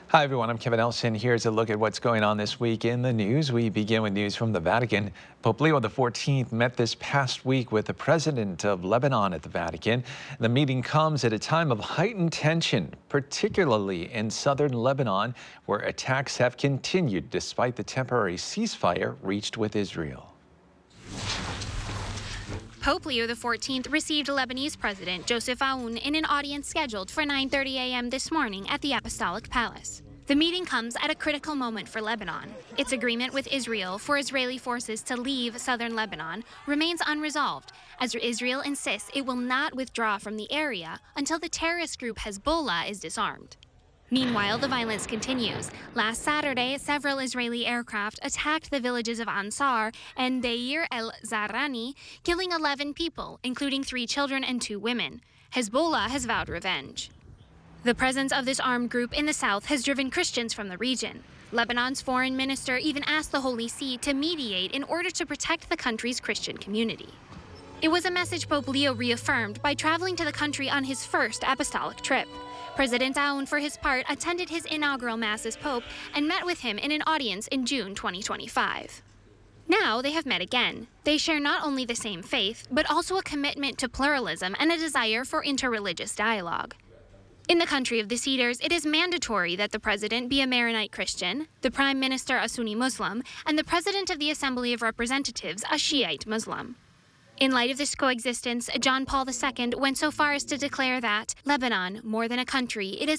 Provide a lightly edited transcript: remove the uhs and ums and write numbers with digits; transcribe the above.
Hi, everyone. I'm Kevin Elson. Here's a look at what's going on this week in the news. We begin with news from the Vatican. Pope Leo XIV met this past week with the president of Lebanon at the Vatican. The meeting comes at a time of heightened tension, particularly in southern Lebanon, where attacks have continued despite the temporary ceasefire reached with Israel. Pope Leo XIV received Lebanese President Joseph Aoun in an audience scheduled for 9:30 a.m. this morning at the Apostolic Palace. The meeting comes at a critical moment for Lebanon. Its agreement with Israel for Israeli forces to leave southern Lebanon remains unresolved, as Israel insists it will not withdraw from the area until the terrorist group Hezbollah is disarmed. Meanwhile, the violence continues. Last Saturday, several Israeli aircraft attacked the villages of Ansar and Deir el-Zarani, killing 11 people, including 3 children and 2 women. Hezbollah has vowed revenge. The presence of this armed group in the south has driven Christians from the region. Lebanon's foreign minister even asked the Holy See to mediate in order to protect the country's Christian community. It was a message Pope Leo reaffirmed by traveling to the country on his first apostolic trip. President Aoun, for his part, attended his inaugural Mass as Pope and met with him in an audience in June 2025. Now they have met again. They share not only the same faith, but also a commitment to pluralism and a desire for interreligious dialogue. In the country of the Cedars, it is mandatory that the president be a Maronite Christian, the prime minister a Sunni Muslim, and the president of the Assembly of Representatives a Shiite Muslim. In light of this coexistence, John Paul II went so far as to declare that Lebanon, more than a country, it is